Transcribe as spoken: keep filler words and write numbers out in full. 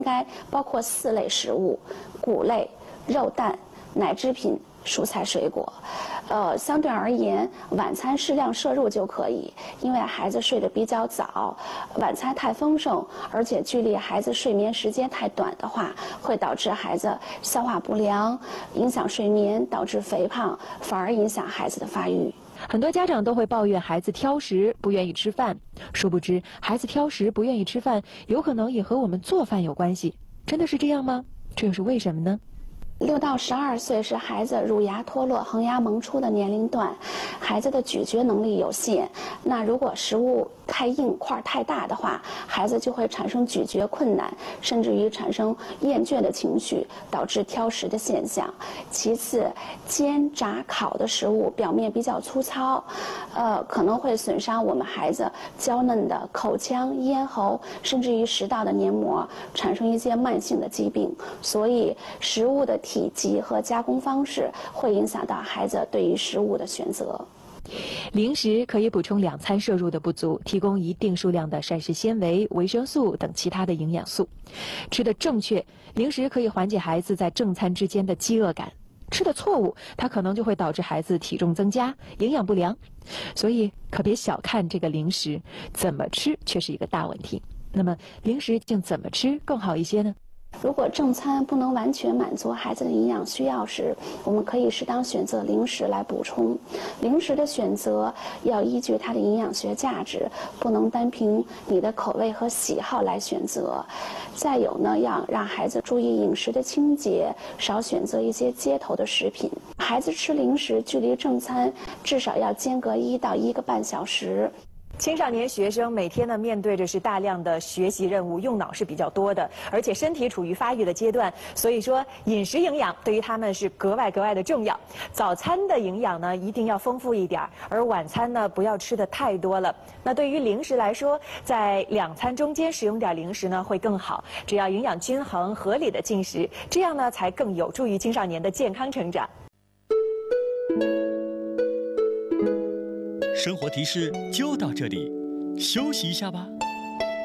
该包括四类食物：谷类、肉蛋、奶制品、蔬菜水果。呃，相对而言，晚餐适量摄入就可以，因为孩子睡得比较早，晚餐太丰盛，而且距离孩子睡眠时间太短的话，会导致孩子消化不良，影响睡眠，导致肥胖，反而影响孩子的发育。 很多家长都会抱怨孩子挑食，不愿意吃饭。殊不知，孩子挑食不愿意吃饭，有可能也和我们做饭有关系。真的是这样吗？这又是为什么呢？ 六到十二岁是孩子乳牙脱落、恒牙萌出的年龄段，孩子的咀嚼能力有限。那如果食物太硬、块太大的话，孩子就会产生咀嚼困难，甚至于产生厌倦的情绪，导致挑食的现象。其次，煎、炸、烤的食物表面比较粗糙，呃，可能会损伤我们孩子娇嫩的口腔、咽喉，甚至于食道的黏膜，产生一些慢性的疾病。所以，食物的体积和加工方式会影响到孩子对于食物的选择。 零食可以补充两餐摄入的不足，提供一定数量的膳食纤维、维生素等其他的营养素。吃的正确，零食可以缓解孩子在正餐之间的饥饿感；吃的错误，它可能就会导致孩子体重增加、营养不良。所以可别小看这个零食，怎么吃却是一个大问题。那么零食竟怎么吃更好一些呢？ 如果正餐不能完全满足孩子的营养需要时，我们可以适当选择零食来补充。零食的选择要依据它的营养学价值，不能单凭你的口味和喜好来选择。再有呢，要让孩子注意饮食的清洁，少选择一些街头的食品。孩子吃零食距离正餐至少要间隔一到一个半小时。 青少年学生每天呢面对着是大量的学习任务，用脑是比较多的，而且身体处于发育的阶段，所以说饮食营养对于他们是格外格外的重要。早餐的营养呢一定要丰富一点，而晚餐呢不要吃的太多了。那对于零食来说，在两餐中间使用点零食呢会更好，只要营养均衡、合理的进食，这样呢才更有助于青少年的健康成长。 生活提示就到这里，休息一下吧。